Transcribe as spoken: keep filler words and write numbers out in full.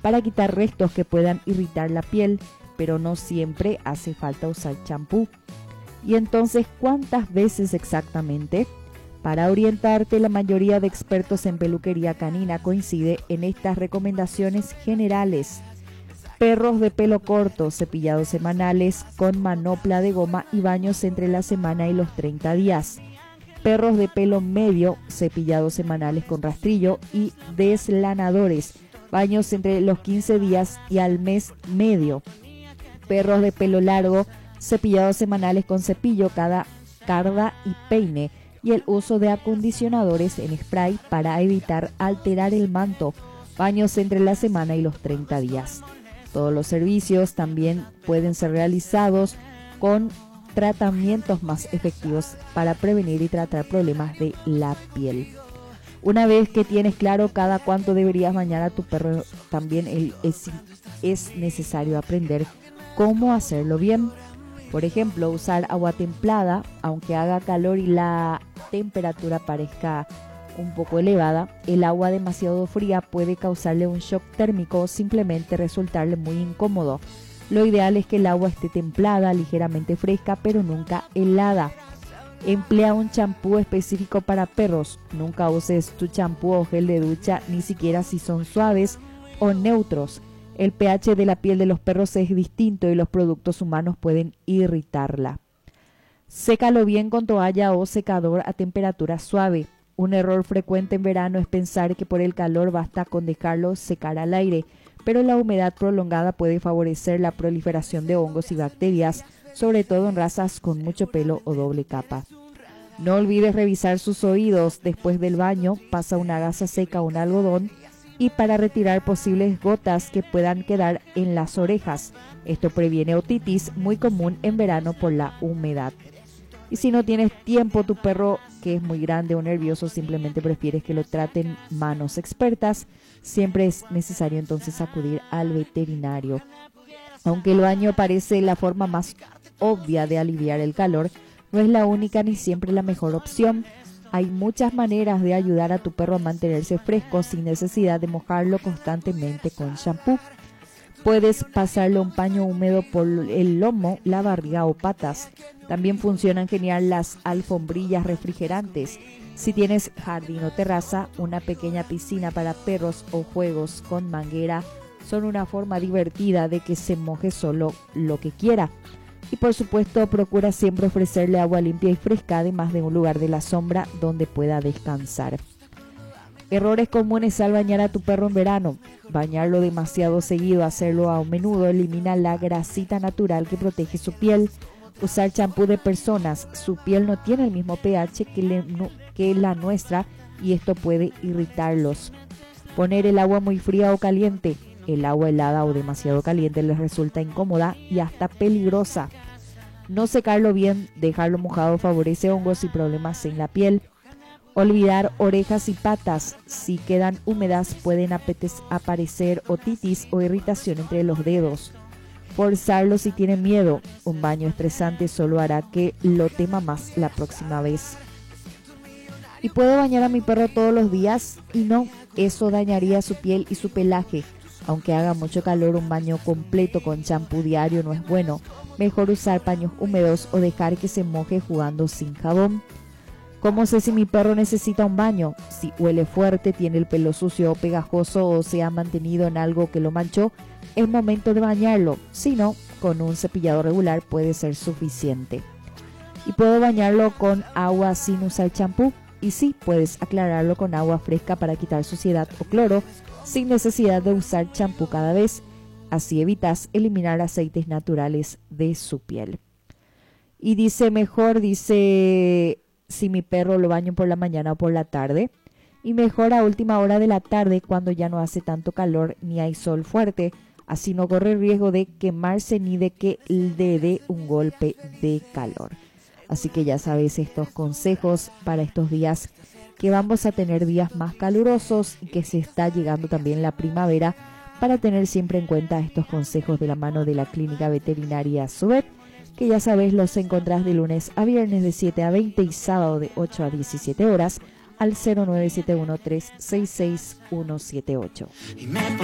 para quitar restos que puedan irritar la piel, pero no siempre hace falta usar champú. ¿Y entonces cuántas veces exactamente? Para orientarte, la mayoría de expertos en peluquería canina coincide en estas recomendaciones generales. Perros de pelo corto, cepillados semanales con manopla de goma y baños entre la semana y los treinta días. Perros de pelo medio, cepillados semanales con rastrillo y deslanadores, baños entre los quince días y al mes medio. Perros de pelo largo, cepillados semanales con cepillo, cada carda y peine, y el uso de acondicionadores en spray para evitar alterar el manto, baños entre la semana y los treinta días. Todos los servicios también pueden ser realizados con tratamientos más efectivos para prevenir y tratar problemas de la piel. Una vez que tienes claro cada cuánto deberías bañar a tu perro, también es, es necesario aprender cómo hacerlo bien. Por ejemplo, usar agua templada, aunque haga calor y la temperatura parezca un poco elevada. El agua demasiado fría puede causarle un shock térmico o simplemente resultarle muy incómodo. Lo ideal es que el agua esté templada, ligeramente fresca, pero nunca helada. Emplea un champú específico para perros. Nunca uses tu champú o gel de ducha, ni siquiera si son suaves o neutros. El pH de la piel de los perros es distinto y los productos humanos pueden irritarla. Sécalo bien con toalla o secador a temperatura suave. Un error frecuente en verano es pensar que por el calor basta con dejarlo secar al aire, pero la humedad prolongada puede favorecer la proliferación de hongos y bacterias, sobre todo en razas con mucho pelo o doble capa. No olvides revisar sus oídos después del baño, pasa una gasa seca o un algodón y para retirar posibles gotas que puedan quedar en las orejas. Esto previene otitis, muy común en verano por la humedad. Y si no tienes tiempo, tu perro que es muy grande o nervioso, simplemente prefieres que lo traten manos expertas, siempre es necesario entonces acudir al veterinario. Aunque el baño parece la forma más obvia de aliviar el calor, no es la única ni siempre la mejor opción. Hay muchas maneras de ayudar a tu perro a mantenerse fresco sin necesidad de mojarlo constantemente con shampoo. Puedes pasarle un paño húmedo por el lomo, la barriga o patas. También funcionan genial las alfombrillas refrigerantes. Si tienes jardín o terraza, una pequeña piscina para perros o juegos con manguera son una forma divertida de que se moje solo lo que quiera. Y por supuesto, procura siempre ofrecerle agua limpia y fresca, además de un lugar de la sombra donde pueda descansar. Errores comunes al bañar a tu perro en verano. Bañarlo demasiado seguido, hacerlo a menudo, elimina la grasita natural que protege su piel. Usar champú de personas. Su piel no tiene el mismo pH que, le, no, que la nuestra y esto puede irritarlos. Poner el agua muy fría o caliente. El agua helada o demasiado caliente les resulta incómoda y hasta peligrosa. No secarlo bien, dejarlo mojado favorece hongos y problemas en la piel. Olvidar orejas y patas. Si quedan húmedas pueden aparecer otitis o irritación entre los dedos. Forzarlo si tiene miedo. Un baño estresante solo hará que lo tema más la próxima vez. ¿Y puedo bañar a mi perro todos los días? Y no, eso dañaría su piel y su pelaje. Aunque haga mucho calor, un baño completo con champú diario no es bueno. Mejor usar paños húmedos o dejar que se moje jugando sin jabón. ¿Cómo sé si mi perro necesita un baño? Si huele fuerte, tiene el pelo sucio o pegajoso o se ha mantenido en algo que lo manchó, es momento de bañarlo. Si no, con un cepillado regular puede ser suficiente. ¿Y puedo bañarlo con agua sin usar champú? Y sí, puedes aclararlo con agua fresca para quitar suciedad o cloro, sin necesidad de usar champú cada vez. Así evitas eliminar aceites naturales de su piel. Y dice mejor, dice... si mi perro lo baño por la mañana o por la tarde, y mejor a última hora de la tarde cuando ya no hace tanto calor ni hay sol fuerte, así no corre riesgo de quemarse ni de que le dé un golpe de calor. Así que ya sabes estos consejos para estos días que vamos a tener días más calurosos y que se está llegando también la primavera, para tener siempre en cuenta estos consejos de la mano de la Clínica Veterinaria Subet, que ya sabes los encontrás de lunes a viernes de siete a veinte y sábado de ocho a diecisiete horas al cero nueve siete uno tres seis seis uno siete ocho.